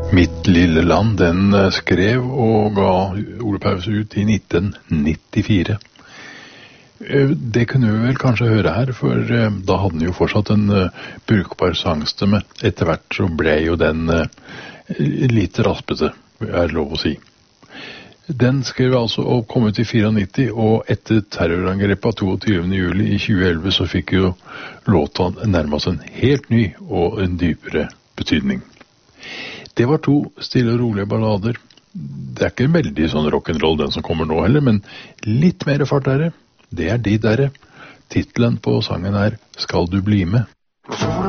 Mitt lille land, den skrev og ga Ole Paus ut i 1994. Det kunne vi vel kanskje høre her, for da hadde den jo fortsatt en brukbar sangstemme. Etter hvert så ble jo den litt raspete, er lov å si. Den skrev altså og kom ut i 94, og etter terrorangrepet av 22. juli i 2011 så fikk jo låta nærmest en helt ny og en dypere betydning. Det var 2 stille og rolige ballader. Det er ikke veldig sånn rock'n'roll den som kommer nå heller, men litt mer fart er det. Det er de derre. Titelen på sangen er «Skal du bli med?»